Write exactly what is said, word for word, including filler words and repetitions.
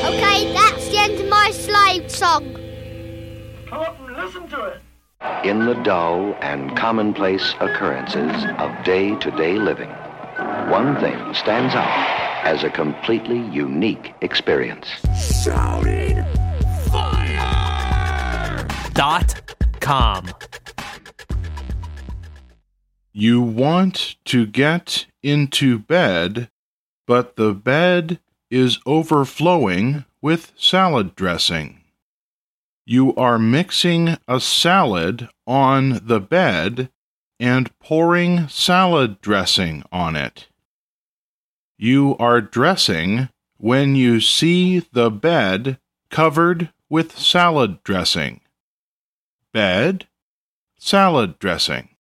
Okay, that's the end of my slave song. Come up and listen to it. In the dull and commonplace occurrences of day-to-day living, one thing stands out as a completely unique experience. Shouting fire! Dot com. You want to get into bed, but the bed is overflowing with salad dressing. You are mixing a salad on the bed and pouring salad dressing on it. You are dressing when you see the bed covered with salad dressing. Bed, salad dressing.